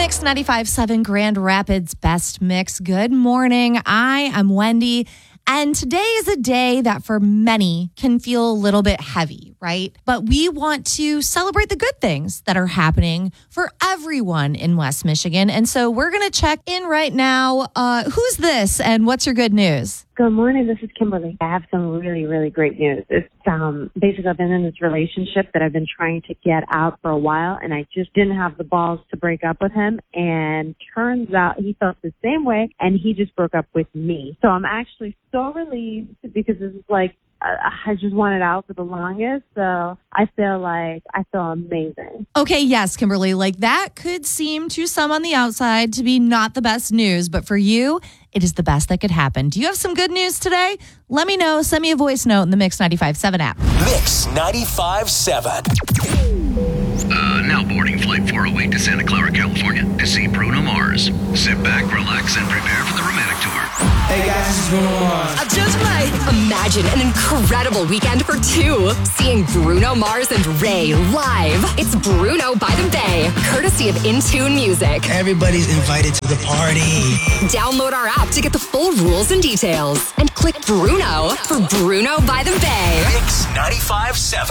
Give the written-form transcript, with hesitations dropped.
Mix 95.7 Grand Rapids Best Mix. Good morning. I am Wendy. And today is a day that for many can feel a little bit heavy, right? But we want to celebrate the good things that are happening for everyone in West Michigan. And so we're going to check in right now. Who's this and what's your good news? Good morning. This is Kimberly. I have some really, really great news. It's basically I've been in this relationship that I've been trying to get out for a while, and I just didn't have the balls to break up with him. And turns out he felt the same way, and he just broke up with me. So I'm actually so relieved because this is like I just wanted out for the longest. So I feel amazing. Okay, yes, Kimberly, like that could seem to some on the outside to be not the best news, but for you, it is the best that could happen. Do you have some good news today? Let me know. Send me a voice note in the Mix 95.7 app. Mix 95.7. Now boarding Flight 408 to Santa Clara, California to see Bruno Mars. Sit back, relax, and prepare for the romantic tour. Hey guys, this is Bruno Mars. I just might imagine an incredible weekend for two. Seeing Bruno Mars and Ray live. It's Bruno by the Bay, courtesy of Intune Music. Everybody's invited to the party. Download our app to get the full rules and details. And click Bruno for Bruno by the Bay. Mix 95.7.